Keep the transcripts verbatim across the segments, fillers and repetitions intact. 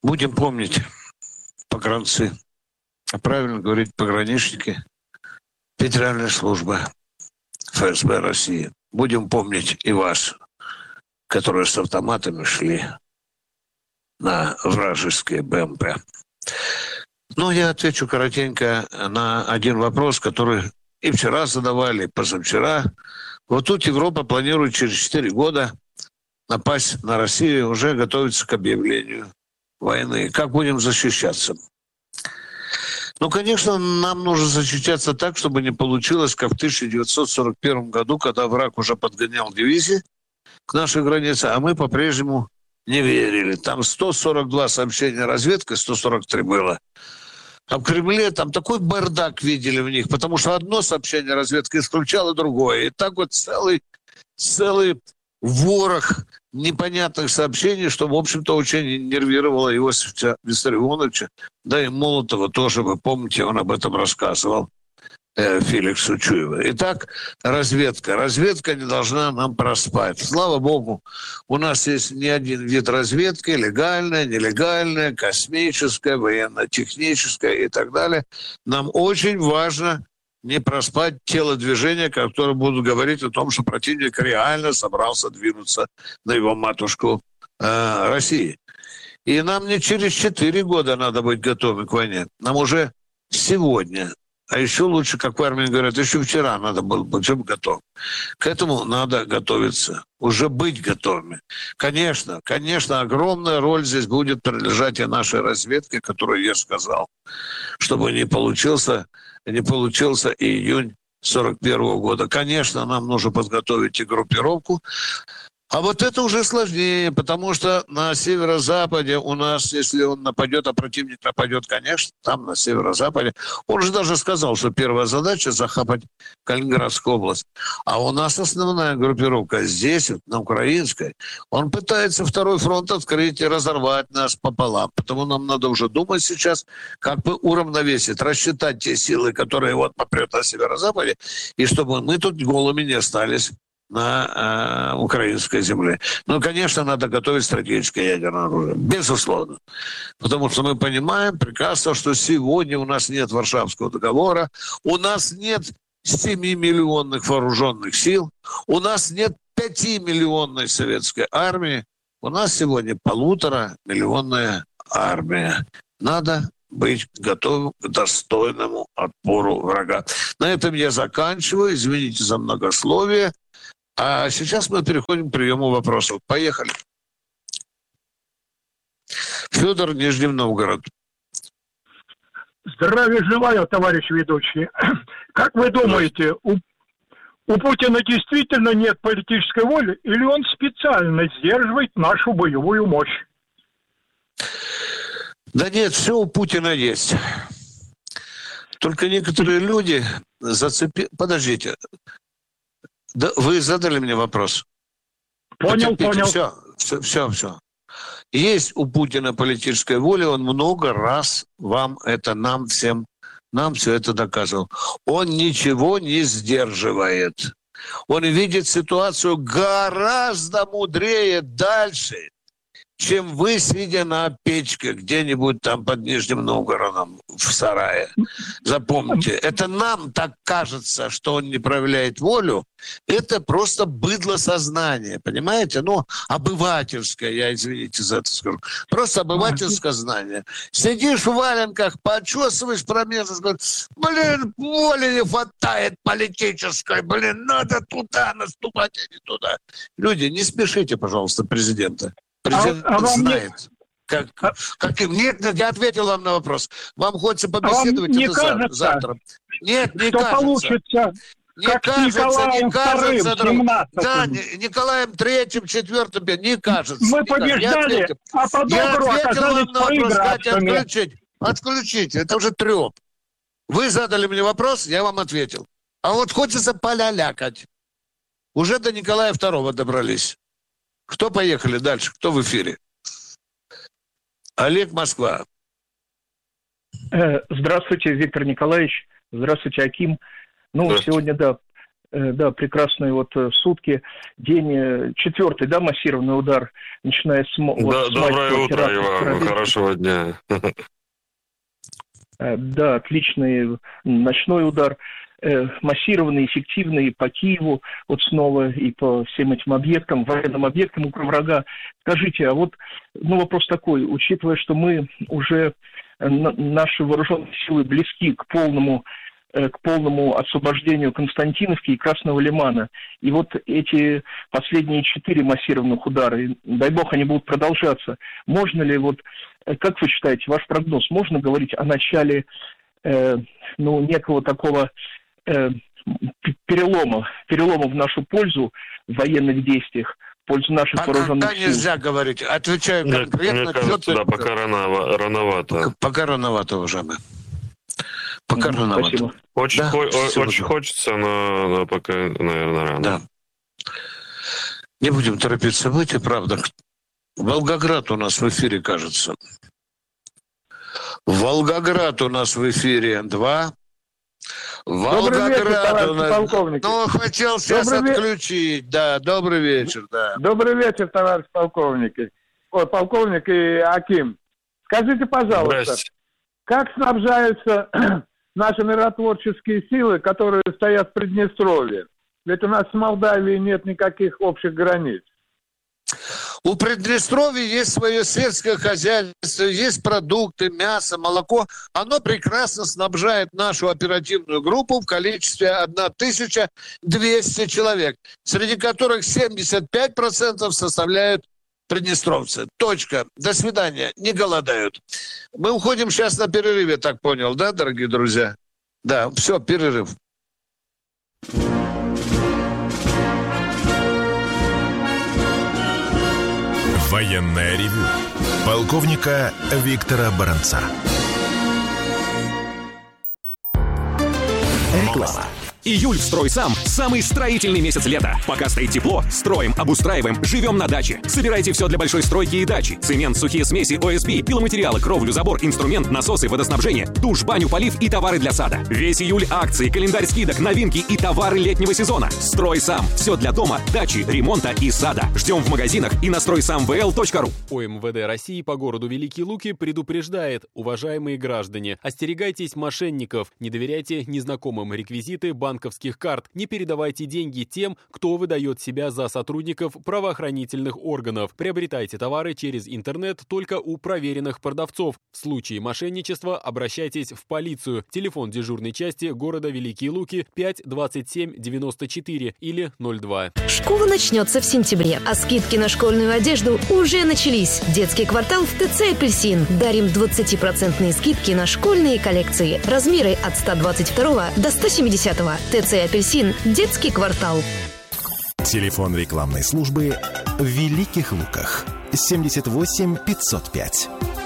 Будем помнить, погранцы, а правильно говорить пограничники, Федеральная служба эф эс бэ России. Будем помнить и вас, которые с автоматами шли на вражеские бэ эм пэ. Ну, я отвечу коротенько на один вопрос, который и вчера задавали, и позавчера. Вот тут Европа планирует через четыре года напасть на Россию, уже готовится к объявлению войны. Как будем защищаться? Ну, конечно, нам нужно защищаться так, чтобы не получилось, как в тысяча девятьсот сорок первом году, когда враг уже подгонял дивизии к нашей границе, а мы по-прежнему не верили. Там сто сорок два сообщения разведкой, сто сорок три было. А в Кремле там такой бардак видели в них, потому что одно сообщение разведки исключало другое. И так вот целый, целый ворох непонятных сообщений, что, в общем-то, очень нервировало Иосифа Виссарионовича. Да и Молотова тоже, вы помните, он об этом рассказывал э, Феликсу Чуеву. Итак, разведка. Разведка не должна нам проспать. Слава богу, у нас есть не один вид разведки, легальная, нелегальная, космическая, военно-техническая и так далее. Нам очень важно не проспать телодвижения, которые будут говорить о том, что противник реально собрался двинуться на его матушку э, России. И нам не через четыре года надо быть готовы к войне. Нам уже сегодня, а еще лучше, как в армии говорят, еще вчера надо было быть готовым. К этому надо готовиться, уже быть готовыми. Конечно, конечно, огромная роль здесь будет принадлежать и нашей разведке, которую я сказал, чтобы не получился... не получился и июнь сорок первого года. Конечно, нам нужно подготовить и группировку. А вот это уже сложнее, потому что на северо-западе у нас, если он нападет, а противник нападет, конечно, там на северо-западе. Он же даже сказал, что первая задача – захапать Калининградскую область. А у нас основная группировка здесь, на Украинской. Он пытается второй фронт открыть и разорвать нас пополам. Потому нам надо уже думать сейчас, как бы уравновесить, рассчитать те силы, которые вот попрет на северо-западе, и чтобы мы тут голыми не остались на э, украинской земле. Ну, конечно, надо готовить стратегическое ядерное оружие. Безусловно. Потому что мы понимаем прекрасно, что сегодня у нас нет Варшавского договора, у нас нет семимиллионных вооруженных сил, у нас нет пятимиллионной советской армии, у нас сегодня полуторамиллионная армия. Надо быть готовым к достойному отпору врага. На этом я заканчиваю. Извините за многословие. А сейчас мы переходим к приему вопросов. Поехали. Федор, Нижний Новгород. Здравия желаю, товарищ ведущий. Как вы думаете, у, у Путина действительно нет политической воли, или он специально сдерживает нашу боевую мощь? Да нет, все у Путина есть. Только некоторые люди зацепили... Подождите. Да, вы задали мне вопрос. Понял, Потерпите. понял. Все, все, все, все. Есть у Путина политическая воля, он много раз вам это, нам всем, нам все это доказывал. Он ничего не сдерживает. Он видит ситуацию гораздо мудрее, дальше, чем вы, сидя на печке где-нибудь там под Нижним Новгородом в сарае. Запомните, это нам так кажется, что он не проявляет волю. Это просто быдло сознания, понимаете? Ну, обывательское, я, извините за это скажу. Просто обывательское знание. Сидишь в валенках, почесываешь промежность, говоришь, блин, воли не хватает политической, блин, надо туда наступать, а не туда. Люди, не спешите, пожалуйста, президента. Президент а, а знает. Не... Как, а... как... Нет, я ответил вам на вопрос. вам хочется побеседовать а не это кажется, завтра. Нет, не что кажется. Получится, не как кажется, Николаем не кажется. вторым, да, Николаем Третьим, Четвертым, не кажется. Мы не побеждали, кажется. а по добру я ответил вам на вопрос. Катя, отключить. Отключите, это уже треп. Вы задали мне вопрос, я вам ответил. А вот хочется полялякать. Уже до Николая Второго добрались. Кто поехали дальше? Кто в эфире? Олег, Москва. Здравствуйте, Виктор Николаевич. Здравствуйте, Аким. Ну, сегодня, да, Да, прекрасные вот сутки. День четвертый, да, массированный удар, начиная с... Да, вот, доброе с утро, Иван, хорошего дня. Да, отличный ночной удар, массированный, эффективный по Киеву, вот снова и по всем этим объектам, военным объектам у врага. Скажите, а вот, ну, вопрос такой, учитывая, что мы уже, наши вооруженные силы близки к полному к полному освобождению Константиновки и Красного Лимана. И вот эти последние четыре массированных удара, и, дай бог, они будут продолжаться. Можно ли, вот, как вы считаете, ваш прогноз, можно говорить о начале э, ну, некого такого э, перелома, перелома в нашу пользу в военных действиях, в пользу наших пока вооруженных сил? Нельзя говорить. Отвечаю конкретно. Мне кажется, да, пока рано, рановато. Пока, пока рановато, уважаемые. Пока mm, рановато. Спасибо. Очень, да, хо- очень хочется, но, но пока, наверное, рано. Да. Не будем торопить события, правда. Волгоград у нас в эфире, кажется. Волгоград у нас в эфире. Два. Волгоград добрый вечер, у нас... полковник. Ну, хотел сейчас добрый отключить. Ве... Да, добрый вечер, да. Добрый вечер, товарищ полковник. Ой, полковник и Аким. Скажите, пожалуйста, Здрасте. Как снабжаются наши миротворческие силы, которые стоят в Приднестровье? Ведь у нас с Молдавией нет никаких общих границ. У Приднестровья есть свое сельское хозяйство, есть продукты, мясо, молоко. Оно прекрасно снабжает нашу оперативную группу в количестве тысяча двести человек, среди которых семьдесят пять процентов составляют приднестровцы. Точка. До свидания. Не голодают. Мы уходим сейчас на перерыв, я так понял, да, дорогие друзья? Да, все, перерыв. Военное ревю полковника Виктора Баранца. Реклама. Июль в «Стройсам» – самый строительный месяц лета. Пока стоит тепло, строим, обустраиваем, живем на даче. Собирайте все для большой стройки и дачи. Цемент, сухие смеси, о эс пи, пиломатериалы, кровлю, забор, инструмент, насосы, водоснабжение, душ, баню, полив и товары для сада. Весь июль акции, календарь скидок, новинки и товары летнего сезона. «Стройсам» – все для дома, дачи, ремонта и сада. Ждем в магазинах и на стройсам вэ эл точка ру. ОМВД России по городу Великие Луки предупреждает: уважаемые граждане, остерегайтесь мошенников, не доверяйте незнакомым реквизиты банка, банковских карт, не передавайте деньги тем, кто выдает себя за сотрудников правоохранительных органов. Приобретайте товары через интернет только у проверенных продавцов. В случае мошенничества обращайтесь в полицию. Телефон дежурной части города Великие Луки пять двадцать семь девяносто четыре или ноль два. Школа начнется в сентябре, а скидки на школьную одежду уже начались. Детский квартал в ТЦ «Апельсин». Дарим двадцатипроцентные скидки на школьные коллекции. Размеры от сто двадцать два до сто семьдесят. ТЦ «Апельсин». Детский квартал. Телефон рекламной службы в Великих Луках. семьдесят восемь пятьсот пять.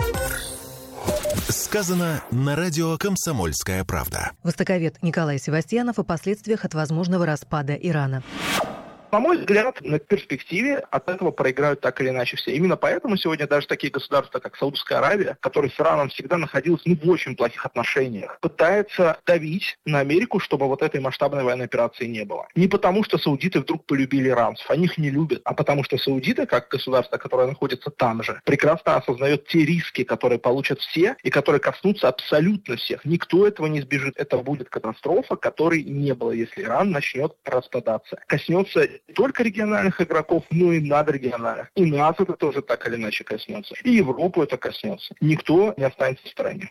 Сказано на радио «Комсомольская правда». Востоковед Николай Севастьянов о последствиях от возможного распада Ирана. На мой взгляд, на перспективе от этого проиграют так или иначе все. Именно поэтому сегодня даже такие государства, как Саудовская Аравия, которые с Ираном всегда находились ну, в очень плохих отношениях, пытаются давить на Америку, чтобы вот этой масштабной военной операции не было. Не потому, что саудиты вдруг полюбили иранцев, они их не любят, а потому что саудиты, как государство, которое находится там же, прекрасно осознает те риски, которые получат все и которые коснутся абсолютно всех. Никто этого не избежит. Это будет катастрофа, которой не было, если Иран начнет распадаться. Коснется не только региональных игроков, но и надрегиональных. И нас это тоже так или иначе коснется. И Европу это коснется. Никто не останется в стороне.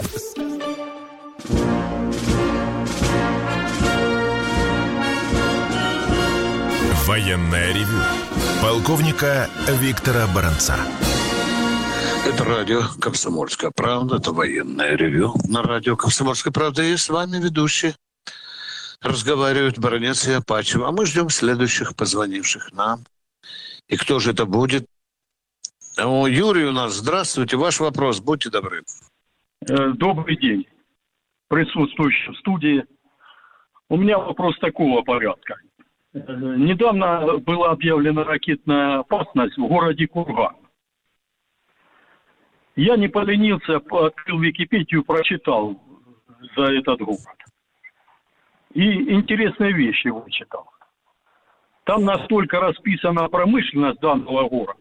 Военное ревю полковника Виктора Баранца. Это радио «Комсомольская правда», это военное ревю на радио «Комсомольская правда». И с вами ведущие разговаривают Баранец и Апачев. А мы ждем следующих позвонивших нам. И кто же это будет? О, Юрий у нас. Здравствуйте. Ваш вопрос. Будьте добры. Добрый день. Присутствующий в студии. У меня вопрос такого порядка. Недавно была объявлена ракетная опасность в городе Курган. Я не поленился, открыл Википедию, прочитал за этот город. и интересные вещи вычитал. Там настолько расписана промышленность данного города.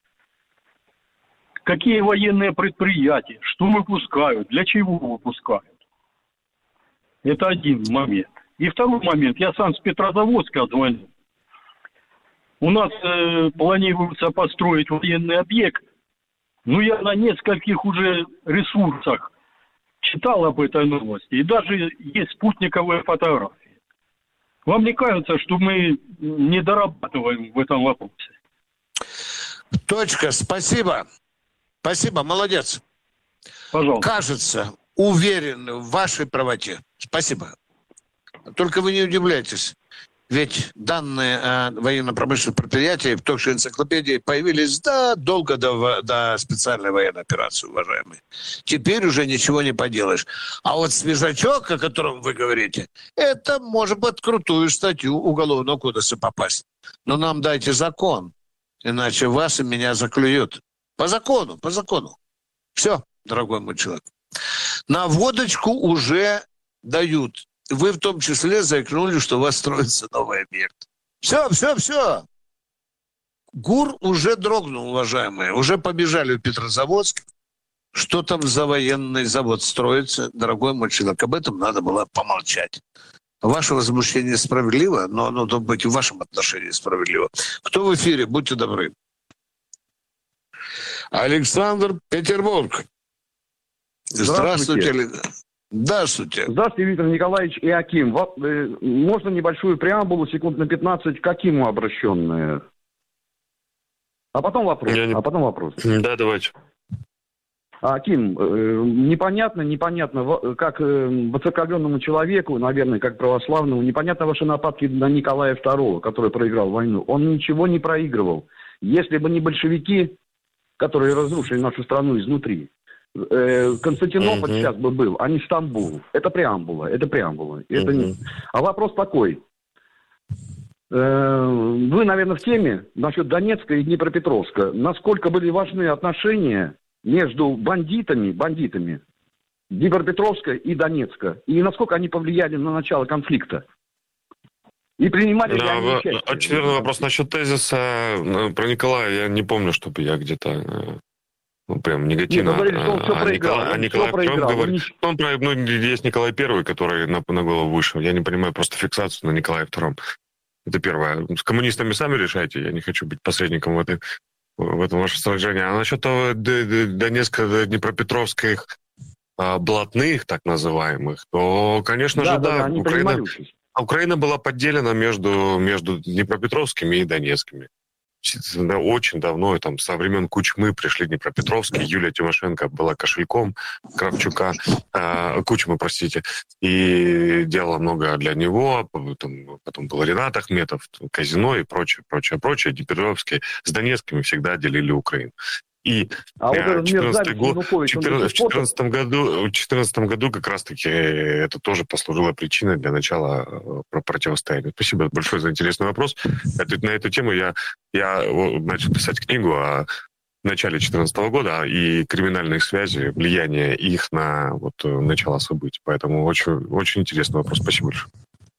Какие военные предприятия, что выпускают, для чего выпускают. Это один момент. И второй момент. Я сам с Петрозаводска звоню. У нас э, планируется построить военный объект. Ну, я на нескольких уже ресурсах читал об этой новости. И даже есть спутниковые фотографии. Вам не кажется, что мы не дорабатываем в этом вопросе? Точка. Спасибо. Спасибо. Молодец. Пожалуйста. Кажется, уверен в вашей правоте. Спасибо. Только вы не удивляйтесь. Ведь данные о военно-промышленных предприятиях в той же энциклопедии появились задолго до, до специальной военной операции, уважаемые. Теперь уже ничего не поделаешь. А вот свежачок, о котором вы говорите, это может под крутую статью Уголовного кодекса попасть. Но нам дайте закон, иначе вас и меня заклюют. По закону, по закону. Все, дорогой мой человек. На водочку уже дают. Вы в том числе заикнули, что у вас строится новый объект. Все, все, все. ГУР уже дрогнул, уважаемые. Уже побежали в Петрозаводск. Что там за военный завод строится, дорогой мой человек? Об этом надо было помолчать. Ваше возмущение справедливо, но оно должно быть в вашем отношении справедливо. Кто в эфире? Будьте добры. Александр, Петербург. Здравствуйте. Здравствуйте. Здравствуйте, Виктор Николаевич и Аким. Можно небольшую преамбулу, секунд на пятнадцать, к Акиму обращенную? А потом вопрос. Не... А потом вопрос. Да, давайте. Аким, непонятно, непонятно, как воцерковленному человеку, наверное, как православному, непонятно ваши нападки на Николая второго, который проиграл войну. Он ничего не проигрывал. Если бы не большевики, которые разрушили нашу страну изнутри, Константинополь uh-huh. сейчас бы был, а не Стамбул. Это преамбула, это преамбула. Uh-huh. Это не... А вопрос такой. Вы, наверное, в теме насчет Донецка и Днепропетровска. Насколько были важны отношения между бандитами, бандитами Днепропетровска и Донецка? И насколько они повлияли на начало конфликта? И принимали да, ли они участие? Очевидный вопрос насчет тезиса про Николая. Я не помню, чтобы я где-то... Ну, прям негативно. Нет, говорили, что он все а, проиграл. А, он Николай проиграл. Говорит, он, он, ну, есть Николай Первый, который на, на голову вышел. Я не понимаю просто фиксацию на Николае Втором. Это первое. С коммунистами сами решайте. Я не хочу быть посредником в, этой, в этом вашем сражении. А насчет того Донецка, Днепропетровских а, блатных, так называемых, то, конечно да, же, да. да Украина, Украина была поделена между, между Днепропетровскими и Донецкими. Очень давно, там, со времен Кучмы пришли Днепропетровские, Юлия Тимошенко была кошельком Кравчука, э, Кучмы, простите, и делала много для него, потом, потом был Ренат Ахметов, казино и прочее, прочее, прочее. Днепропетровские с Донецкими всегда делили Украину. И а э, вот четырнадцатый год, в четырнадцатом году, в четырнадцатом году как раз-таки это тоже послужило причиной для начала противостояния. Спасибо большое за интересный вопрос. Это, на эту тему я, я начал писать книгу о начале четырнадцатого года и криминальные связи, влияние их на вот, начало событий. Поэтому очень, очень интересный вопрос. Спасибо большое.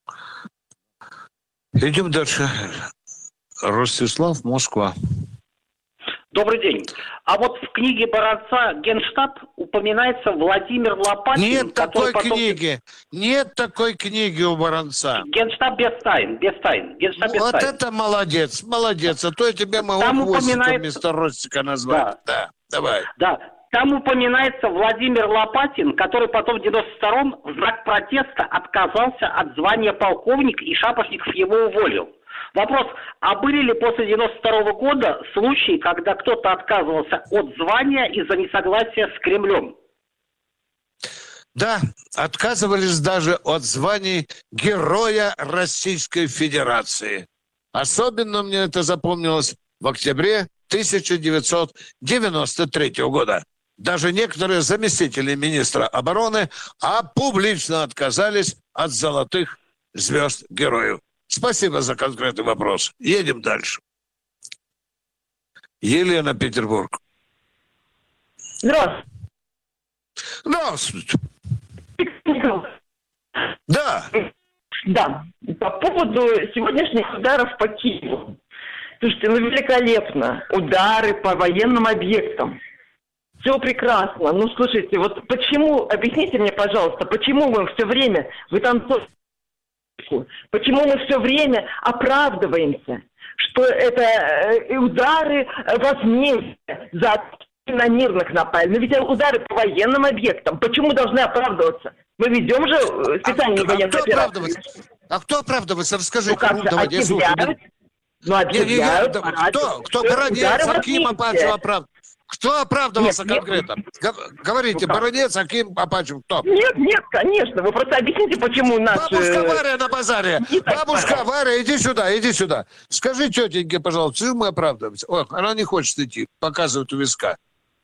Идем дальше. Ростислав, Москва. Добрый день. А вот в книге Боровца «Генштаб» упоминается Владимир Лопатин. Нет такой потом... книги. Нет такой книги у Боровца. Генштаб без тайн. Без тайн. Генштаб без вот тайн. Это молодец. Молодец. А то я тебе могу Там хвостиком упоминается... вместо Ростика назвать. Да. да. Давай. Да. Там упоминается Владимир Лопатин, который потом в девяносто втором в знак протеста отказался от звания полковника, и Шапошников его уволил. Вопрос, а были ли после девяносто второго года случаи, когда кто-то отказывался от звания из-за несогласия с Кремлем? Да, отказывались даже от званий Героя Российской Федерации. Особенно мне это запомнилось в октябре тысяча девятьсот девяносто третьего года. Даже некоторые заместители министра обороны а публично отказались от золотых звезд героев. Спасибо за конкретный вопрос. Едем дальше. Елена, Петербург. Здравствуйте. Здравствуйте. Да. Да, по поводу сегодняшних ударов по Киеву. Слушайте, ну великолепно. Удары по военным объектам. Все прекрасно. Ну, слушайте, вот почему, объясните мне, пожалуйста, почему мы все время вытанцовываем, почему мы все время оправдываемся, что это удары возмездия за на мирных напали. Но ведь удары по военным объектам. Почему должны оправдываться? Мы ведем же специальную а, военную а операцию. А кто оправдывается? Расскажи. Ну, как же, давайте, я слушаю. Ну, объявляют. Кто? Кто? Баронец, Аким Апачев оправдывается. Кто оправдывался нет, конкретно? Нет. Говорите, ну, Баронец, Аким Апачев, кто? Нет, нет, конечно. Вы просто объясните, почему наши... Бабушка Варя на базаре. Бабушка так, Варя, иди сюда, иди сюда. Скажи тетеньке, пожалуйста, почему мы оправдываемся? Ой, она не хочет идти, показывает у виска.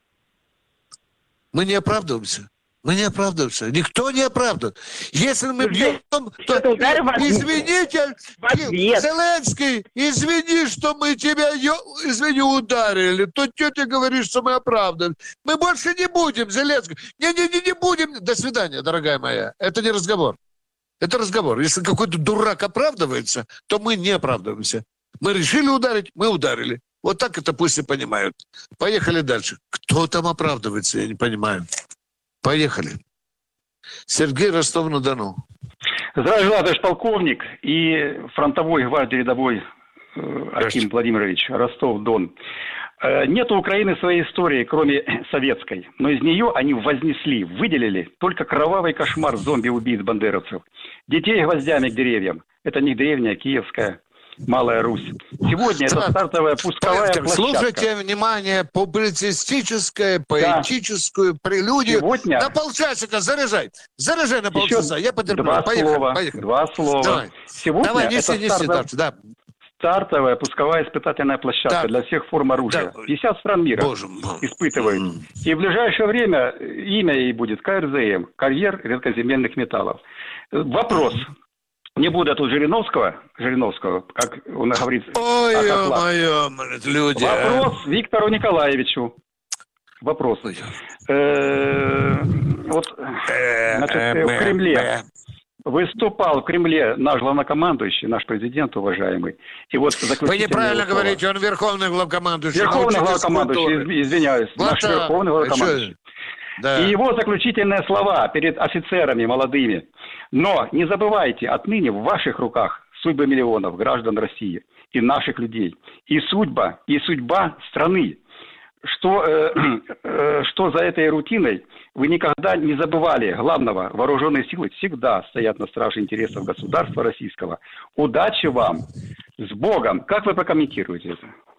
Мы не оправдываемся. Мы не оправдываемся. Никто не оправдывает. Если мы бьем, то... Извините, Зеленский, извини, что мы тебя, извини, ударили. То тетя говорит, что мы оправдываем. Мы больше не будем, Зеленский. Не-не-не, не будем. До свидания, дорогая моя. Это не разговор. Это разговор. Если какой-то дурак оправдывается, то мы не оправдываемся. Мы решили ударить, мы ударили. Вот так это пусть и понимают. Поехали дальше. Кто там оправдывается, я не понимаю. Поехали. Сергей, Ростов-на-Дону. Здравия желаю, товарищ полковник и фронтовой гвардии рядовой э, Аким Владимирович, Ростов-Дон. Э, нет у Украины своей истории, кроме советской, но из нее они вознесли, выделили только кровавый кошмар зомби-убийц бандеровцев. Детей гвоздями к деревьям. Это не древняя, киевская, Малая Русь. Сегодня это стартовая пусковая площадка. Слушайте, внимание, публицистическое, поэтическую да. прелюдию. Сегодня... На полчасика заряжай. Заряжай на полчаса. Я потерплю. Два поехали, слова. Поехали. Два слова. Давай, Сегодня Давай неси, это неси, стартов... да. стартовая пусковая испытательная площадка да. для всех форм оружия. Да. пятьдесят стран мира Боже испытывают. Mm. И в ближайшее время имя ей будет ка эр зэ эм, карьер редкоземельных металлов. Вопрос. Не буду тут Жириновского, Жириновского, как он говорит. Ой, ё-моё, люди. Вопрос а? Виктору Николаевичу. Вопрос. Э-э- вот, значит, в Кремле выступал в Кремле наш главнокомандующий, наш президент уважаемый. И вот Вы неправильно слова. говорите, он верховный главнокомандующий. Верховный главнокомандующий, извиняюсь, вот наш а, верховный главнокомандующий. Да. И его заключительные слова перед офицерами молодыми. Но не забывайте, отныне в ваших руках судьбы миллионов граждан России и наших людей. И судьба, и судьба страны. Что, э, э, что за этой рутиной вы никогда не забывали главного. Вооруженные силы всегда стоят на страже интересов государства российского. Удачи вам! С Богом! Как вы прокомментируете это?